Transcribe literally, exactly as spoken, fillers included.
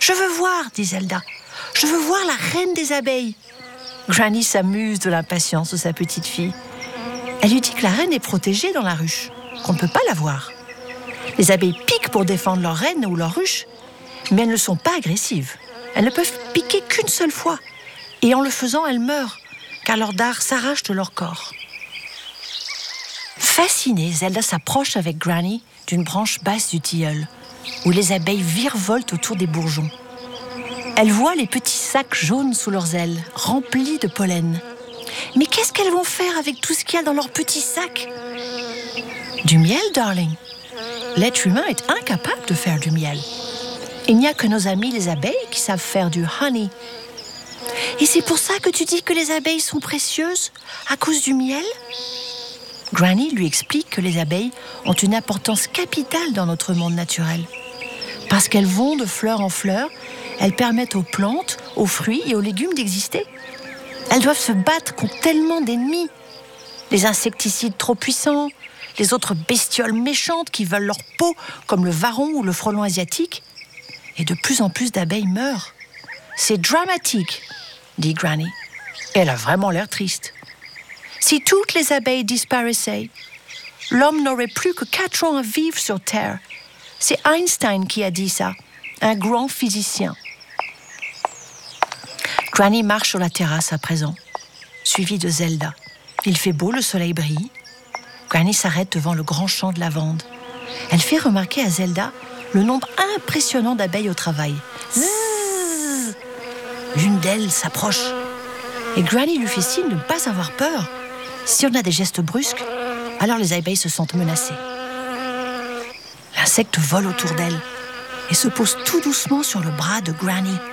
Je veux voir, dit Zelda. Je veux voir la reine des abeilles. Granny s'amuse de l'impatience de sa petite fille. Elle lui dit que la reine est protégée dans la ruche, qu'on ne peut pas la voir. Les abeilles piquent pour défendre leur reine ou leur ruche, mais elles ne sont pas agressives. Elles ne peuvent piquer qu'une seule fois. Et en le faisant, elles meurent, car leur dard s'arrache de leur corps. Fascinée, Zelda s'approche avec Granny d'une branche basse du tilleul, où les abeilles virevoltent autour des bourgeons. Elle voit les petits sacs jaunes sous leurs ailes, remplis de pollen. Mais qu'est-ce qu'elles vont faire avec tout ce qu'il y a dans leurs petits sacs ? Du miel, darling. L'être humain est incapable de faire du miel. Il n'y a que nos amis les abeilles qui savent faire du honey. Et c'est pour ça que tu dis que les abeilles sont précieuses, à cause du miel ? Granny lui explique que les abeilles ont une importance capitale dans notre monde naturel. Parce qu'elles vont de fleur en fleur, elles permettent aux plantes, aux fruits et aux légumes d'exister. Elles doivent se battre contre tellement d'ennemis. Les insecticides trop puissants, les autres bestioles méchantes qui veulent leur peau, comme le varon ou le frelon asiatique. Et de plus en plus d'abeilles meurent. C'est dramatique, dit Granny. Et elle a vraiment l'air triste. Si toutes les abeilles disparaissaient, l'homme n'aurait plus que quatre ans à vivre sur Terre. C'est Einstein qui a dit ça, un grand physicien. Granny marche sur la terrasse à présent, suivie de Zelda. Il fait beau, le soleil brille. Granny s'arrête devant le grand champ de lavande. Elle fait remarquer à Zelda le nombre impressionnant d'abeilles au travail. Zzzz. L'une d'elles s'approche. Et Granny lui fait signe de ne pas avoir peur. Si on a des gestes brusques, alors les abeilles se sentent menacées. L'insecte vole autour d'elle et se pose tout doucement sur le bras de Granny.